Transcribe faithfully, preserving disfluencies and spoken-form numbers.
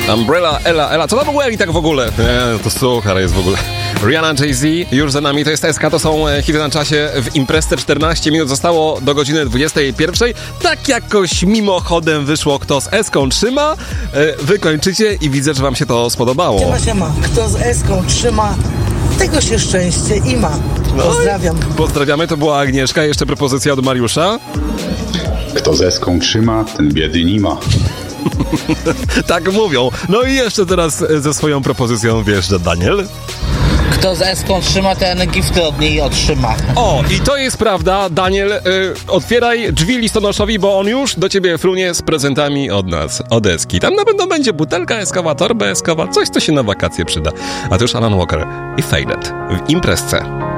Umbrella, Ella, Ella, co to w ogóle i tak w ogóle? Nie, to suchar jest w ogóle. Rihanna, Jay-Z, już za nami, to jest S K, to są hity na czasie. W imprezce czternaście minut zostało do godziny dwudziestej pierwszej. Tak jakoś mimochodem wyszło, kto z S-ką trzyma. Wy kończycie i widzę, że wam się to spodobało. Siema, siema. Kto z S-ką trzyma, tego się szczęście i ma. Pozdrawiam. No pozdrawiamy, to była Agnieszka. Jeszcze propozycja od Mariusza. Kto z S-ką trzyma, ten biedy nie ma. Tak mówią. No i jeszcze teraz ze swoją propozycją wjeżdża Daniel. Kto z S-ką trzyma, ten gifty od niej otrzyma. O, i to jest prawda. Daniel, y, otwieraj drzwi listonoszowi, bo on już do ciebie frunie z prezentami od nas, od Eski. Tam na pewno będzie butelka eskowa, torba eskowa, coś, co się na wakacje przyda. A to już Alan Walker i Faded w imprezce.